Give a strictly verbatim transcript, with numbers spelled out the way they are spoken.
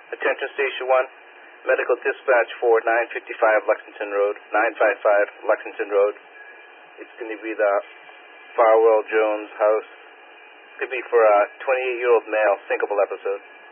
Attention Station one, medical dispatch for nine fifty-five Lexington Road, nine fifty-five Lexington Road. It's going to be the Farwell Jones house. Could be for a twenty-eight-year-old male, syncopal episode.